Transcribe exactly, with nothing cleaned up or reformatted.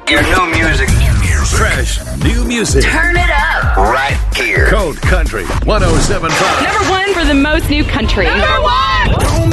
Your new music. Fresh new music. Turn it up. Right here. Cold Country one oh seven point five. Number one for the most new country. Number one.